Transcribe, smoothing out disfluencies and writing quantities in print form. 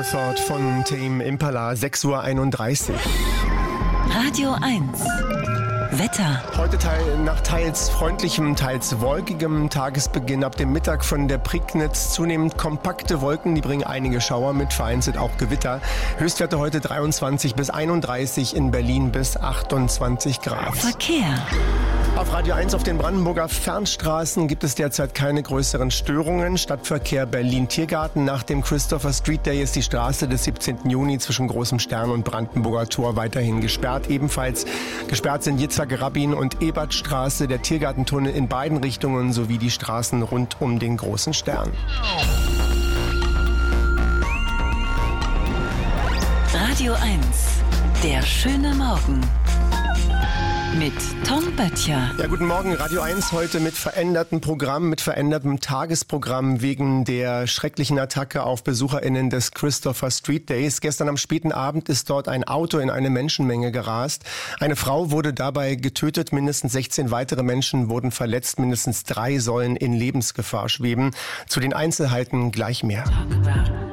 Method von Tame Impala, 6:31 Uhr. Radio 1. Wetter. Heute nach teils freundlichem, teils wolkigem Tagesbeginn. Ab dem Mittag von der Prignitz zunehmend kompakte Wolken, die bringen einige Schauer mit, vereinzelt auch Gewitter. Höchstwerte heute 23 bis 31, in Berlin bis 28 Grad. Verkehr. Auf Radio 1 auf den Brandenburger Fernstraßen gibt es derzeit keine größeren Störungen. Stadtverkehr Berlin-Tiergarten. Nach dem Christopher Street Day ist die Straße des 17. Juni zwischen Großem Stern und Brandenburger Tor weiterhin gesperrt. Ebenfalls gesperrt sind Yitzhak-Rabin und Ebertstraße, der Tiergartentunnel in beiden Richtungen sowie die Straßen rund um den Großen Stern. Radio 1. Der schöne Morgen. Mit Tom Böttcher. Ja, guten Morgen. Radio 1 heute mit verändertem Programm, mit verändertem Tagesprogramm wegen der schrecklichen Attacke auf BesucherInnen des Christopher Street Days. Gestern am späten Abend ist dort ein Auto in eine Menschenmenge gerast. Eine Frau wurde dabei getötet, mindestens 16 weitere Menschen wurden verletzt, mindestens 3 sollen in Lebensgefahr schweben. Zu den Einzelheiten gleich mehr.